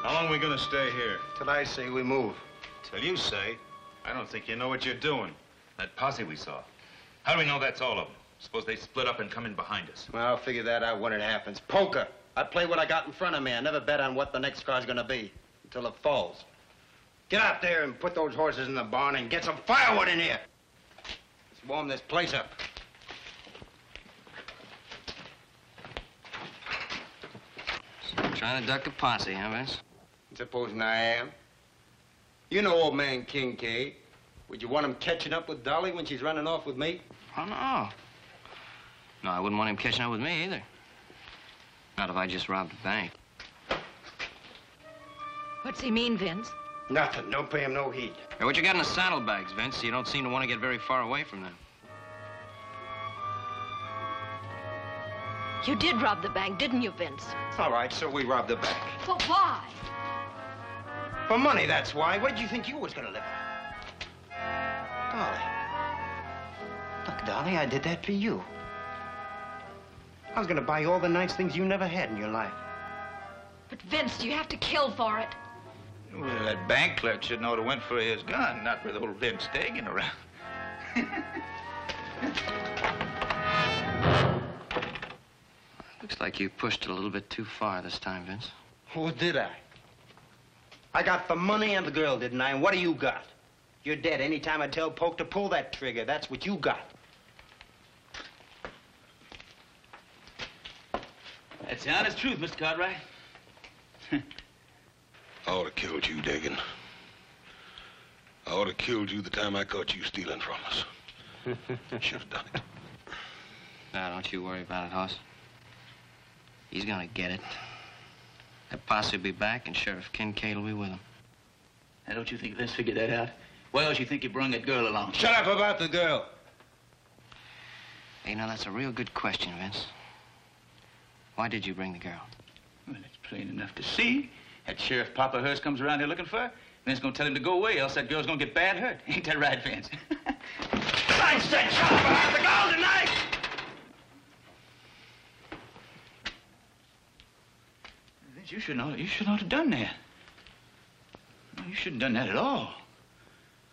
How long are we gonna stay here? Till I say we move. Till you say. I don't think you know what you're doing. That posse we saw. How do we know that's all of them? Suppose they split up and come in behind us. Well, I'll figure that out when it happens. Poker. I play what I got in front of me. I never bet on what the next car's gonna be until it falls. Get out there and put those horses in the barn and get some firewood in here. Let's warm this place up. So you're trying to duck a posse, huh, Vince? Supposing I am. You know old man Kincaid. Would you want him catching up with Dolly when she's running off with me? Oh, no. No, I wouldn't want him catching up with me either. Not if I just robbed a bank. What's he mean, Vince? Nothing. Don't pay him no heed. Hey, what you got in the saddlebags, Vince? You don't seem to want to get very far away from them. You did rob the bank, didn't you, Vince? All right, so we robbed the bank. But why? For money, that's why. What did you think you was gonna live on? Dolly. Look, Dolly, I did that for you. I was gonna buy you all the nice things you never had in your life. But, Vince, you have to kill for it. Well, that bank clerk should know to went for his gun, not with old Vince Dagan around. Looks like you pushed it a little bit too far this time, Vince. Who did I? I got the money and the girl, didn't I? And what do you got? You're dead. Anytime I tell Polk to pull that trigger, that's what you got. That's the honest truth, Mr. Cartwright. I ought to killed you, Dagan. I ought to killed you the time I caught you stealing from us. Should have done it. Now, don't you worry about it, Hoss. He's gonna get it. That posse will be back, and Sheriff Kincaid will be with him. Now, don't you think Vince figured that out? Why else you think you brung that girl along? Shut up about the girl. Hey, now, that's a real good question, Vince. Why did you bring the girl? Well, it's plain enough to see. That Sheriff Papa Hearst comes around here looking for her. Vince gonna tell him to go away, else that girl's gonna get bad hurt. Ain't that right, Vince? I said shut up about the girl tonight! Vince, you shouldn't have done that. No, you shouldn't have done that at all.